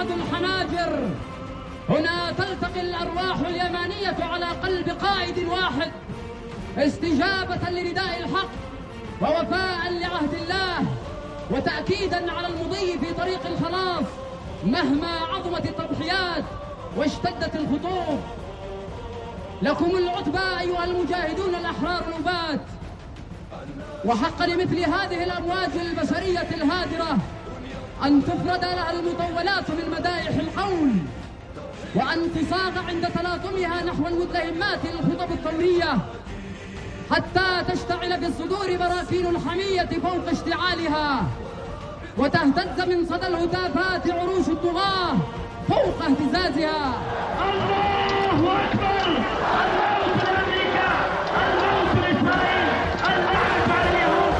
تتوحد الحناجر. هنا تلتقي الأرواح اليمانية على قلب قائد واحد، استجابة لرداء الحق ووفاء لعهد الله، وتأكيدا على المضي في طريق الخلاص مهما عظمت التضحيات واشتدت الخطوب. لكم العتبى أيها المجاهدون الأحرار الأبات، وحق لمثل هذه الأمواج البشرية الهادرة أن تفرد لها المطولات من مدائح القول، وأن تصاغ عند تلاطمها نحو المدلهمات الخطب الثورية، حتى تشتعل في الصدور براكين الحمية فوق اشتعالها، وتهتز من صدى الهتافات عروش الطغاة فوق اهتزازها. الله أكبر! الموت لأمريكا، الموت لإسرائيل، الموت على اليهود،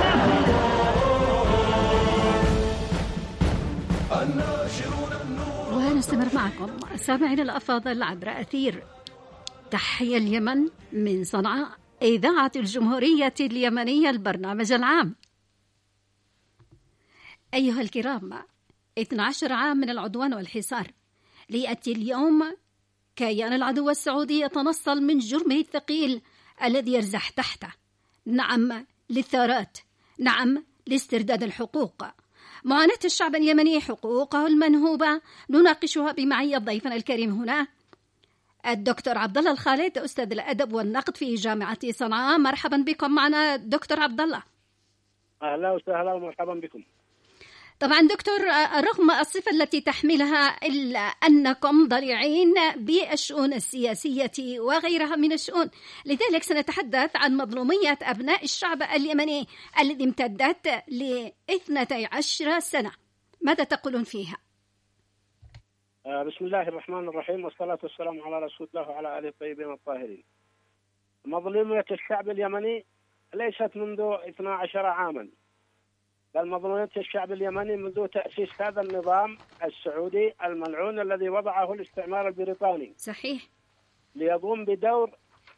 ونستمر معكم سامعين الأفاضل عبر أثير تحيا اليمن من صنعاء، إذاعة الجمهورية اليمنية، البرنامج العام. أيها الكرام، 12 عام من العدوان والحصار، ليأتي اليوم كيان العدو السعودي يتنصل من جرمه الثقيل الذي يرزح تحته. نعم للثارات، نعم لاسترداد الحقوق. معاناة الشعب اليمني، حقوقه المنهوبة، نناقشها بمعية ضيفنا الكريم هنا الدكتور عبد الله الخالد، أستاذ الأدب والنقد في جامعة صنعاء. مرحبا بكم معنا دكتور عبد الله. أهلا وسهلا ومرحبا بكم. طبعا دكتور، رغم الصفة التي تحملها إلا أنكم ضليعين بالشؤون السياسية وغيرها من الشؤون، لذلك سنتحدث عن مظلومية أبناء الشعب اليمني الذي امتدت ل12 سنة. ماذا تقولون فيها؟ بسم الله الرحمن الرحيم، والصلاة والسلام على رسول الله وعلى آله الطيبين الطاهرين. مظلومية الشعب اليمني ليست منذ 12 عاما، بل مظلومية الشعب اليمني منذ تأسيس هذا النظام السعودي الملعون الذي وضعه الاستعمار البريطاني. صحيح. ليقوم بدور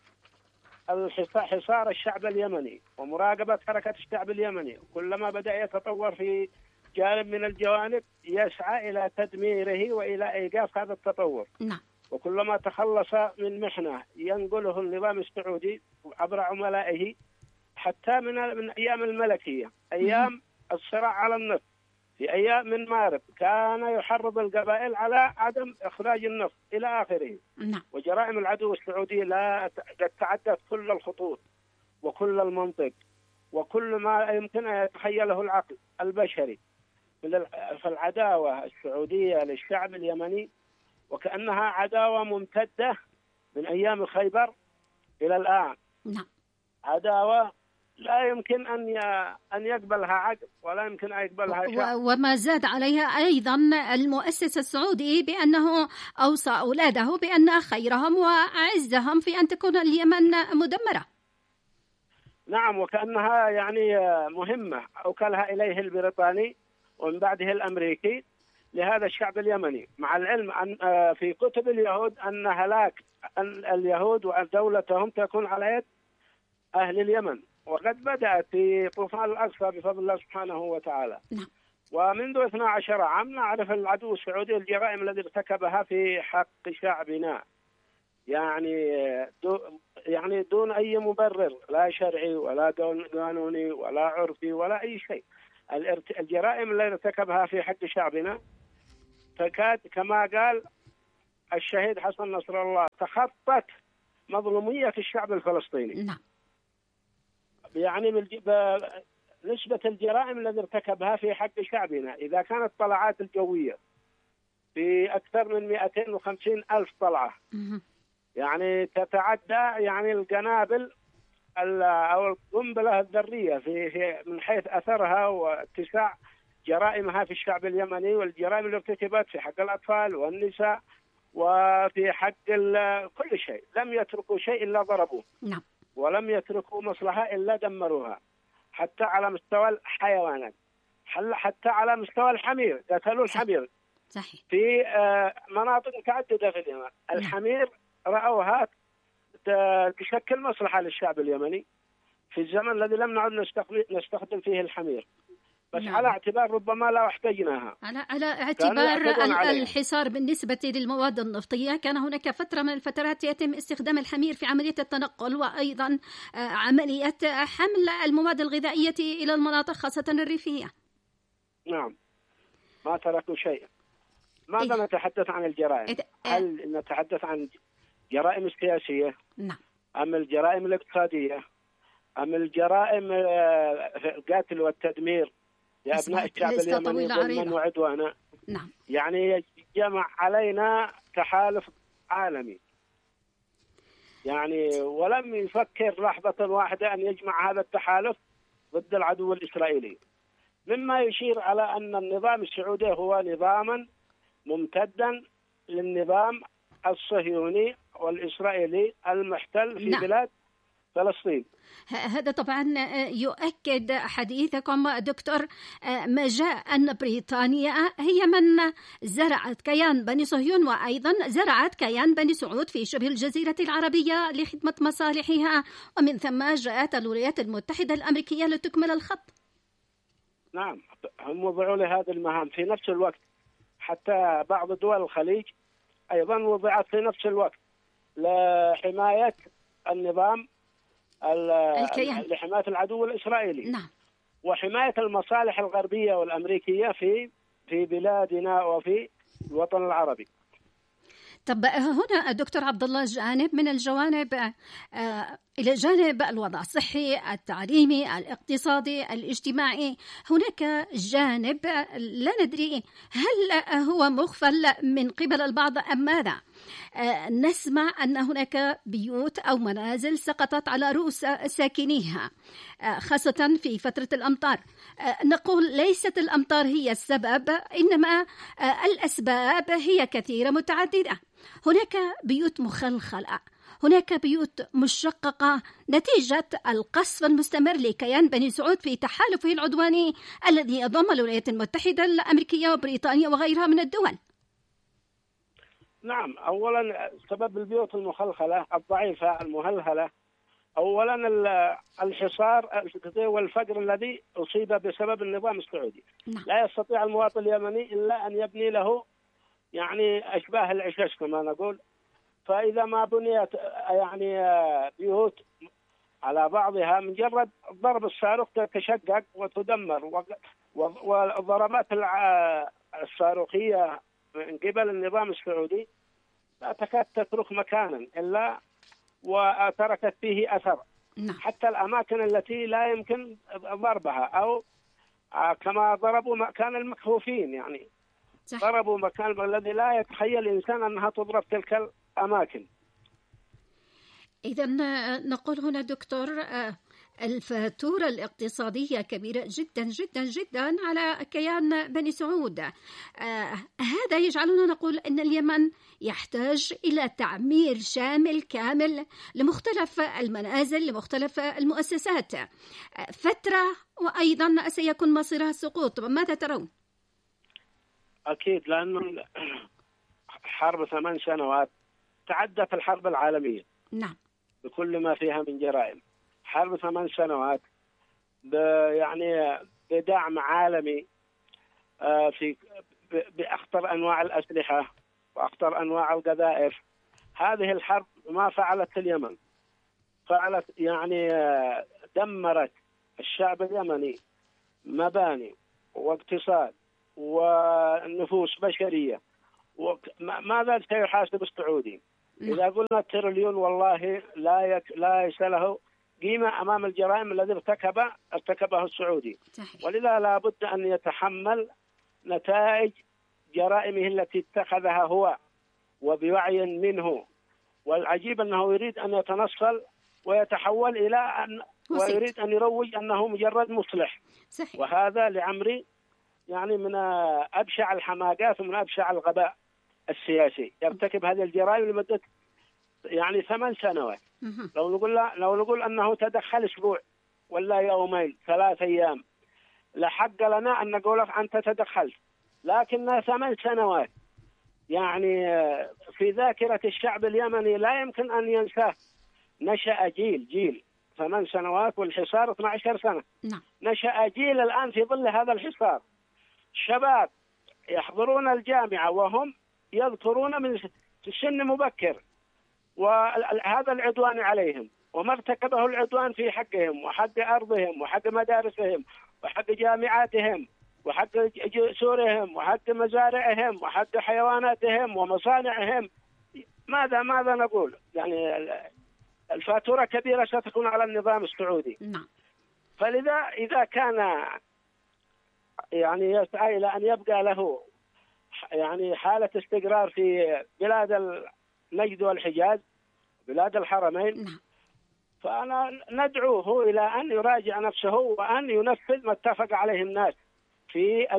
حصار الشعب اليمني ومراقبة حركة الشعب اليمني، كلما بدأ يتطور في جانب من الجوانب يسعى إلى تدميره وإلى إيقاف هذا التطور. نعم. وكلما تخلص من محنة ينقله النظام السعودي عبر عملائه، حتى من أيام الملكية، أيام الصراع على النفط، في أيام من مارب كان يحرض القبائل على عدم إخراج النفط إلى آخره. نعم. وجرائم العدو السعودي لا تعدت كل الخطوط وكل المنطق وكل ما يمكن أن يتخيله العقل البشري. فالعداوة السعودية للشعب اليمني وكأنها عداوة ممتدة من أيام خيبر إلى الآن. نعم. عداوة لا يمكن أن يقبلها عقل ولا يمكن أن يقبلها شعب. وما زاد عليها أيضا المؤسس السعودي بأنه أوصى أولاده بأن خيرهم وعزهم في أن تكون اليمن مدمرة. نعم، وكأنها يعني مهمة أوكلها إليه البريطاني ومن بعده الأمريكي لهذا الشعب اليمني، مع العلم أن في كتب اليهود أن هلاك اليهود ودولتهم تكون على يد أهل اليمن، وقد بدأت في طوفان الأقصى بفضل الله سبحانه وتعالى. ومنذ 12 عام نعرف العدو السعودي الجرائم التي ارتكبها في حق شعبنا، يعني دون أي مبرر، لا شرعي ولا قانوني ولا عرفي ولا أي شيء. الجرائم التي ارتكبها في حق شعبنا تكاد كما قال الشهيد حسن نصر الله تخطت مظلومية الشعب الفلسطيني. نعم. يعني نسبة الجرائم التي ارتكبها في حق شعبنا، إذا كانت الطلعات الجوية في أكثر من 250 ألف طلعة، يعني تتعدى يعني القنابل أو القنبلة الذرية في من حيث أثرها واتساع جرائمها في الشعب اليمني، والجرائم اللي ارتكبت في حق الأطفال والنساء وفي حق كل شيء. لم يتركوا شيء إلا ضربوه. نعم. ولم يتركوا مصلحة إلا دمروها، حتى على مستوى الحيوانات، حتى على مستوى الحمير، قتلوا الحمير. صحيح. في مناطق متعددة في اليمن. الحمير رأوها تشكل مصلحة للشعب اليمني في الزمن الذي لم نعد نستخدم فيه الحمير. بس على اعتبار ربما لا احتجناها، على اعتبار الحصار بالنسبة للمواد النفطية. كان هناك فترة من الفترات يتم استخدام الحمير في عملية التنقل، وأيضا عملية حمل المواد الغذائية إلى المناطق خاصة الريفية. نعم، ما تركوا شيء. ماذا نتحدث عن الجرائم؟ هل نتحدث عن جرائم السياسية؟ نعم. أم الجرائم الاقتصادية؟ أم الجرائم القتل والتدمير لأبناء الشعب اليمني ظلما وعدوانا؟ نعم. يعني جمع علينا تحالف عالمي، يعني ولم يفكر لحظة واحدة أن يجمع هذا التحالف ضد العدو الإسرائيلي، مما يشير على أن النظام السعودي هو نظاما ممتدا للنظام الصهيوني والإسرائيلي المحتل في بلاد فلسطين. هذا طبعا يؤكد حديثكم دكتور ما جاء أن بريطانيا هي من زرعت كيان بني صهيون، وأيضا زرعت كيان بني سعود في شبه الجزيرة العربية لخدمة مصالحها، ومن ثم جاءت الولايات المتحدة الأمريكية لتكمل الخط. نعم، هم وضعوا لهذه المهام في نفس الوقت، حتى بعض دول الخليج أيضا وضعت في نفس الوقت لحماية النظام لحماية العدو الإسرائيلي. نعم. وحماية المصالح الغربية والأمريكية في بلادنا وفي الوطن العربي. طب هنا دكتور عبد الله، جانب من الجوانب إلى جانب الوضع الصحي، التعليمي، الاقتصادي، الاجتماعي، هناك جانب لا ندري هل هو مغفل من قبل البعض أم ماذا. نسمع أن هناك بيوت أو منازل سقطت على رؤوس ساكنيها خاصة في فترة الأمطار. نقول ليست الأمطار هي السبب، إنما الأسباب هي كثيرة متعددة. هناك بيوت مخلخلة، هناك بيوت مشققة نتيجة القصف المستمر لكيان بني سعود في تحالفه العدواني الذي يضم الولايات المتحدة الأمريكية وبريطانيا وغيرها من الدول. نعم، أولا سبب البيوت المخلخلة الضعيفة المهلهلة، أولا الحصار والفقر الذي أصيب بسبب النظام السعودي. لا يستطيع المواطن اليمني إلا أن يبني له يعني أشباه العشش كما نقول. فإذا ما بنيت يعني بيوت على بعضها، مجرد ضرب الصاروخ تتشقق وتدمر، والضربات الصاروخية من قبل النظام السعودي لا تكاد تترك مكانا إلا وتركت فيه أثر. حتى الأماكن التي لا يمكن ضربها، أو كما ضربوا مكان المكفوفين، يعني ضربوا مكان الذي لا يتخيل الإنسان أنها تضرب تلك الأماكن. إذن نقول هنا دكتور الفاتورة الاقتصادية كبيرة جدا جدا جدا على كيان بني سعود. هذا يجعلنا نقول أن اليمن يحتاج إلى تعمير شامل كامل لمختلف المنازل، لمختلف المؤسسات. فترة وأيضا سيكون مصيرها السقوط. ماذا ترون؟ أكيد، لأن حرب 8 سنوات تعدت الحرب العالمية. نعم. بكل ما فيها من جرائم. حرب 8 سنوات يعني بدعم عالمي في بأخطر أنواع الأسلحة وأخطر أنواع القذائف. هذه الحرب ما فعلت اليمن، فعلت يعني دمرت الشعب اليمني، مباني واقتصاد ونفوس بشرية. ماذا سيحاسب السعودي؟ إذا قلنا تريليون والله لا له قيمة أمام الجرائم التي ارتكبها السعودي. ولذا لا بد أن يتحمل نتائج جرائمه التي اتخذها هو وبوعي منه. والعجيب أنه يريد أن يتنصل ويتحول إلى أن ويريد أن يروج أنه مجرد مصلح. صحيح. وهذا لعمري يعني من أبشع الحماقات ومن أبشع الغباء السياسي. يرتكب هذه الجرائم لمدة يعني 8 سنوات. لو نقول أنه تدخل أسبوع ولا يومين 3 أيام لحق لنا أن نقول أنت تدخلت، لكن 8 سنوات يعني في ذاكرة الشعب اليمني لا يمكن أن ينساه. نشأ جيل 8 سنوات والحصار 12 سنة. نعم. نشأ جيل الآن في ظل هذا الحصار، شباب يحضرون الجامعة وهم يذكرون من سن مبكر وهذا العدوان عليهم، وما ارتكبه العدوان في حقهم وحق أرضهم وحق مدارسهم وحق جامعاتهم وحق جسورهم وحق مزارعهم وحق حيواناتهم ومصانعهم. ماذا نقول؟ يعني الفاتورة كبيرة ستكون على النظام السعودي. نعم. فلذا إذا كان يعني يسعى إلى أن يبقى له يعني حالة استقرار في بلاد النجد والحجاز بلاد الحرمين، نعم. فأنا ندعوه إلى أن يراجع نفسه وأن ينفذ ما اتفق عليه الناس في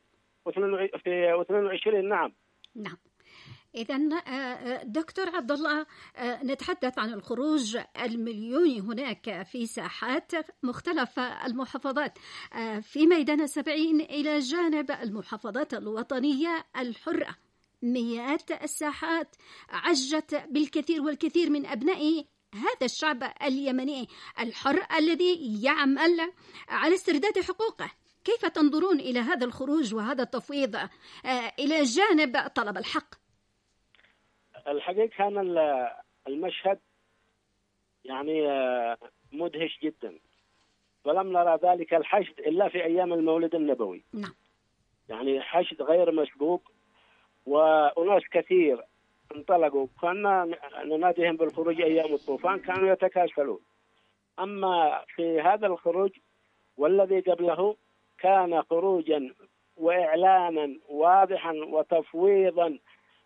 2022. نعم. نعم. إذن دكتور عبد الله، نتحدث عن الخروج المليوني هناك في ساحات مختلف المحافظات في ميدان 70 إلى جانب المحافظات الوطنية الحرة. مئات الساحات عجت بالكثير والكثير من أبناء هذا الشعب اليمني الحر الذي يعمل على استرداد حقوقه. كيف تنظرون إلى هذا الخروج وهذا التفويض إلى جانب طلب الحق؟ الحقيقة كان المشهد يعني مدهش جدا، ولم نرى ذلك الحشد إلا في أيام المولد النبوي. نعم. يعني حشد غير مسبوق، وأناس كثير انطلقوا، كنا نناديهم بالخروج أيام الطوفان، كانوا يتكاسلون. أما في هذا الخروج والذي قبله كان خروجا وإعلانا واضحا وتفويضا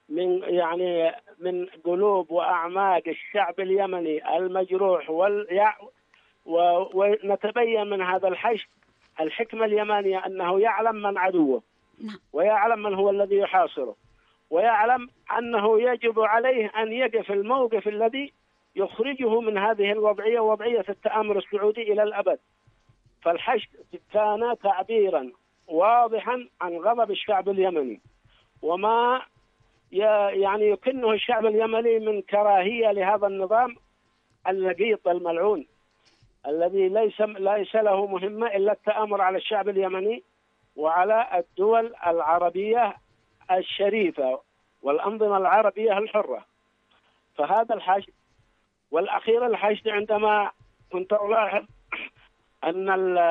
من قلوب وأعماق الشعب اليمني المجروح ونتبين من هذا الحشد الحكمة اليمانية أنه يعلم من عدوه، ويعلم من هو الذي يحاصره، ويعلم أنه يجب عليه أن يقف الموقف الذي يخرجه من هذه الوضعية، وضعية التآمر السعودي إلى الأبد. فالحشد كان تعبيرا واضحا عن غضب الشعب اليمني وما يعني يكنه الشعب اليمني من كراهية لهذا النظام اللقيط الملعون الذي ليس له مهمة إلا التآمر على الشعب اليمني وعلى الدول العربية الشريفة والأنظمة العربية الحرة. فهذا الحشد، والأخير الحشد عندما كنت ألاحظ أن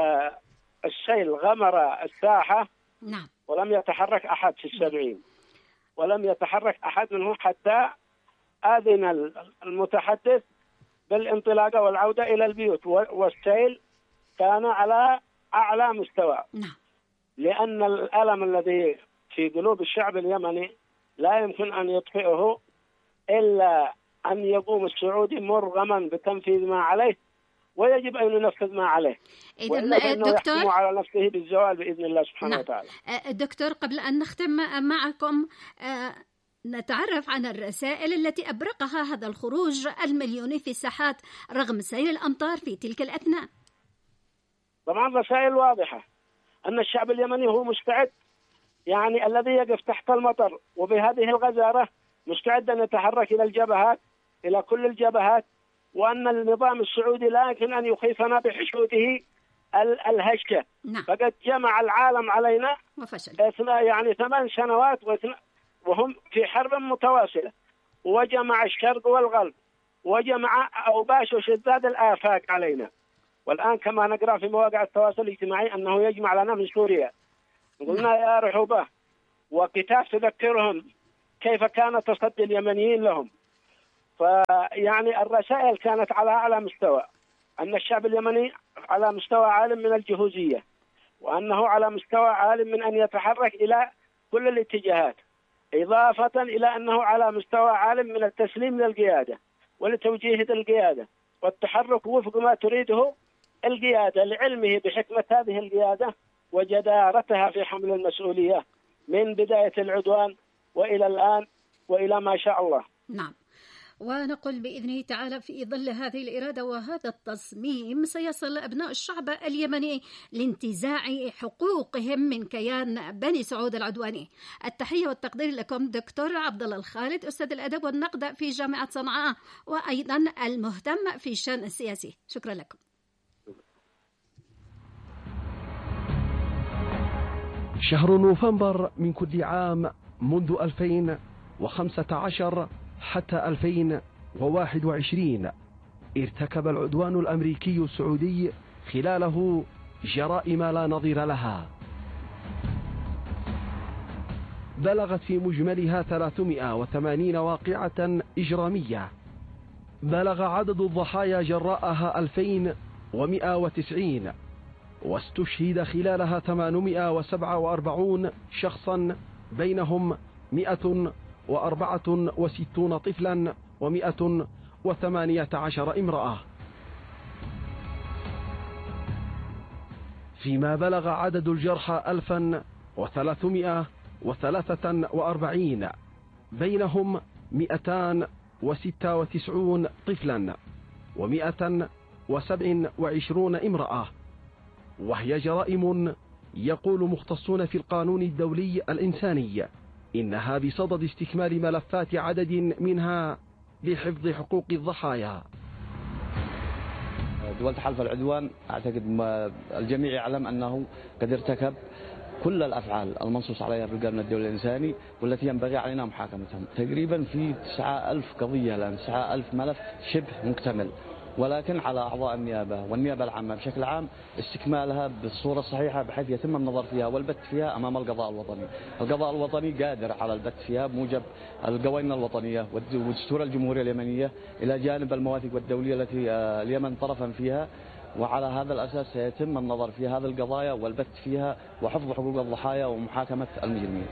السيل غمر الساحة. نعم. ولم يتحرك أحد في 70، ولم يتحرك أحد منهم حتى آذن المتحدث بالانطلاقة والعودة إلى البيوت، والسيل كان على أعلى مستوى. نعم. لأن الألم الذي في قلوب الشعب اليمني لا يمكن أن يطفئه إلا أن يقوم السعودي مرغما بتنفيذ ما عليه، ويجب أن ينفذ ما عليه. إذن دكتور يحكم على نفسه بالزوال بإذن الله سبحانه وتعالى. دكتور، قبل أن نختم معكم نتعرف عن الرسائل التي أبرقها هذا الخروج المليوني في الساحات رغم سيل الأمطار في تلك الأثناء. طبعا رسائل واضحة أن الشعب اليمني هو مستعد، يعني الذي يقف تحت المطر وبهذه الغزارة مستعد أن يتحرك إلى الجبهات، إلى كل الجبهات، وأن النظام السعودي لا يمكن أن يخيفنا بحشوده الهشة. نعم. فقد جمع العالم علينا وفشل. يعني 8 سنوات وهم في حرب متواصلة، وجمع الشرق والغرب، وجمع أوباش وشداد الآفاق علينا. والآن كما نقرأ في مواقع التواصل الاجتماعي أنه يجمع لنا من سوريا. قلنا يا رحوبة، وكتاب تذكرهم كيف كان تصدي اليمنيين لهم. فيعني الرسائل كانت على أعلى مستوى، أن الشعب اليمني على مستوى عالٍ من الجهوزية، وأنه على مستوى عالٍ من أن يتحرك إلى كل الاتجاهات، إضافة إلى أنه على مستوى عالٍ من التسليم للقيادة ولتوجيه القيادة والتحرك وفق ما تريده القيادة، لعلمه بحكمة هذه القيادة وجدارتها في حمل المسؤولية من بداية العدوان وإلى الآن وإلى ما شاء الله. نعم. ونقول بإذنه تعالى في ظل هذه الإرادة وهذا التصميم سيصل أبناء الشعب اليمني لانتزاع حقوقهم من كيان بني سعود العدواني. التحية والتقدير لكم دكتور عبد الله الخالد، أستاذ الأدب والنقد في جامعة صنعاء وأيضا المهتم في الشأن السياسي. شكرا لكم. شهر نوفمبر من كل عام منذ 2015 حتى 2021 ارتكب العدوان الأمريكي السعودي خلاله جرائم لا نظير لها، بلغت في مجملها 380 واقعة إجرامية، بلغ عدد الضحايا جراءها 2190، واستشهد خلالها 847 شخصا، بينهم 164 طفلا و118 امرأة، فيما بلغ عدد الجرحى 1343، بينهم 296 طفلا و127 امرأة، وهي جرائم يقول مختصون في القانون الدولي الإنساني إنها بصدد استكمال ملفات عدد منها لحفظ حقوق الضحايا. دول تحالف العدوان أعتقد الجميع يعلم أنه قد ارتكب كل الأفعال المنصوص عليها في القانون الدولي الإنساني والتي ينبغي علينا محاكمتهم. تقريبا في 9000 قضية الآن، 9000 ملف شبه مكتمل، ولكن على أعضاء النيابة والنيابة العامة بشكل عام استكمالها بالصورة الصحيحة بحيث يتم النظر فيها والبت فيها أمام القضاء الوطني. القضاء الوطني قادر على البت فيها بموجب القوانين الوطنية ودستور الجمهورية اليمنية إلى جانب المواثيق الدولية التي اليمن طرفا فيها، وعلى هذا الأساس سيتم النظر في هذه القضايا والبت فيها وحفظ حقوق الضحايا ومحاكمة المجرمين.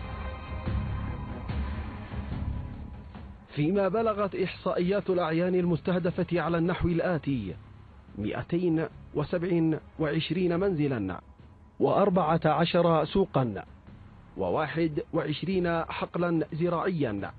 فيما بلغت إحصائيات الأعيان المستهدفة على النحو الآتي: 227 منزلا، و14 سوقا، و21 حقلا زراعيا،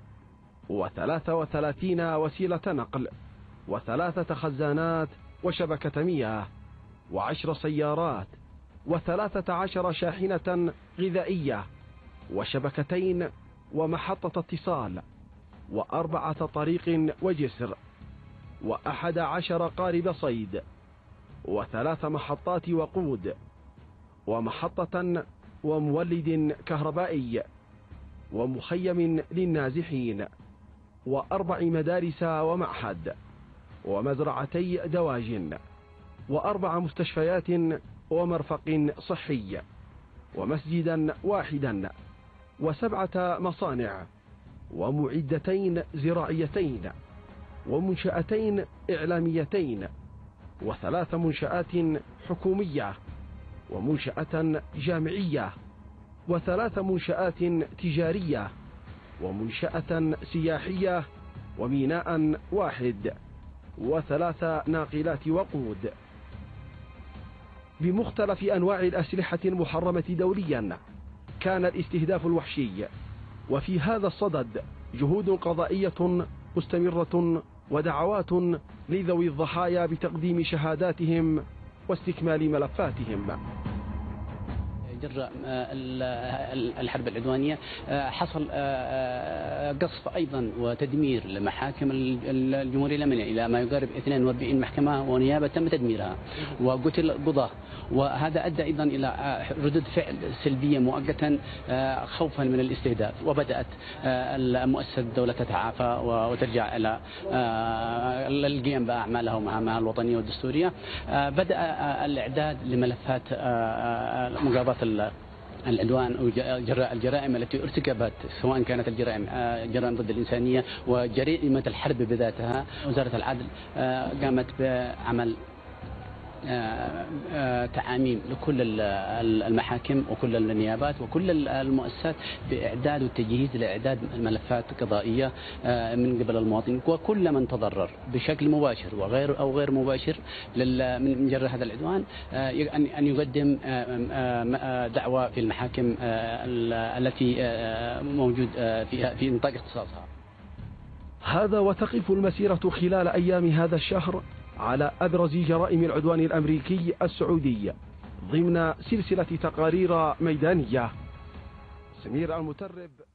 و33 وسيلة نقل، و3 خزانات وشبكة مياه، و10 سيارات، و13 شاحنة غذائية، وشبكتين ومحطة اتصال، و4 طريق وجسر، و11 قارب صيد، و3 محطات وقود، ومحطة ومولد كهربائي، ومخيم للنازحين، و4 مدارس ومعهد، ومزرعتي دواجن، و4 مستشفيات ومرفق صحي، ومسجدا واحدا، و7 مصانع، ومعدتين زراعيتين، ومنشأتين إعلاميتين، و3 منشآت حكومية، ومنشأة جامعية، و3 منشآت تجارية، ومنشأة سياحية، وميناء واحد، و3 ناقلات وقود. بمختلف أنواع الأسلحة المحرمة دوليا كان الاستهداف الوحشي، وفي هذا الصدد جهود قضائية مستمرة ودعوات لذوي الضحايا بتقديم شهاداتهم واستكمال ملفاتهم. جراء الحرب العدوانية حصل قصف أيضا وتدمير لمحاكم الجمهورية اليمنية إلى ما يقارب 42 محكمة ونيابة تم تدميرها وقتل قضاة، وهذا أدى أيضا إلى ردود فعل سلبية مؤقتا خوفا من الاستهداف، وبدأت مؤسسة الدولة تتعافى وترجع إلى القيام بأعمالها ومهامها الوطنية والدستورية. بدأ الإعداد لملفات مقاضاة العدوان وجراء الجرائم التي ارتكبت، سواء كانت الجرائم جرائم ضد الإنسانية وجريمة الحرب بذاتها. وزارة العدل قامت بعمل تعاميم لكل المحاكم وكل النيابات وكل المؤسسات بإعداد والتجهيز لإعداد ملفات قضائية من قبل المواطنين وكل من تضرر بشكل مباشر وغير أو غير مباشر من جراء هذا العدوان أن يقدم دعوى في المحاكم التي موجود فيها في نطاق اختصاصها. هذا وتقف المسيرة خلال أيام هذا الشهر على أبرز جرائم العدوان الأمريكي السعودي ضمن سلسلة تقارير ميدانية. سمير المترب.